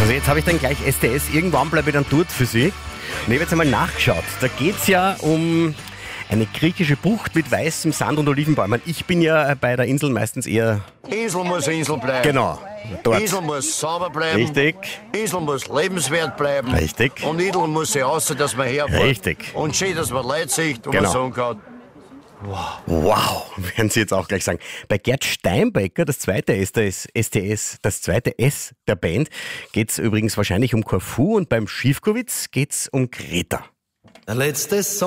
Also jetzt habe ich dann gleich STS, irgendwann bleibe ich dann dort für Sie. Und ich habe jetzt einmal nachgeschaut. Da geht es ja um eine griechische Bucht mit weißem Sand und Olivenbäumen. Ich bin ja bei der Insel meistens eher... Insel muss Insel bleiben. Genau, dort. Insel muss sauber bleiben. Richtig. Insel muss lebenswert bleiben. Richtig. Und Insel muss sie aussehen, dass man herfährt. Richtig. Und schön, dass man Leute sieht und Genau. man sagen kann, Wow, werden Sie jetzt auch gleich sagen. Bei Gerd Steinbecker, das zweite STS, das zweite S der Band, geht es übrigens wahrscheinlich um Korfu und beim Schiefkowitz geht es um Greta. Der letzte